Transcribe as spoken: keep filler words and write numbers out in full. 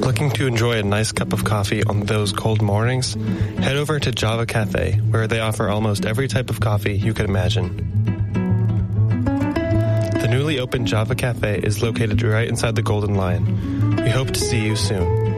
Looking to enjoy a nice cup of coffee on those cold mornings? Head over to Java Cafe, where they offer almost every type of coffee you could imagine. The newly opened Java Cafe is located right inside the Golden Lion. We hope to see you soon.